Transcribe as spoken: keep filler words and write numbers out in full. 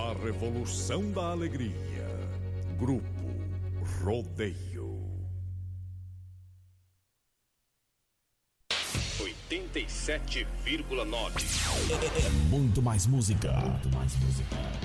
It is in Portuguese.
A revolução da alegria. Grupo Rodeio. oitenta e sete vírgula nove. É muito mais música. Muito mais música.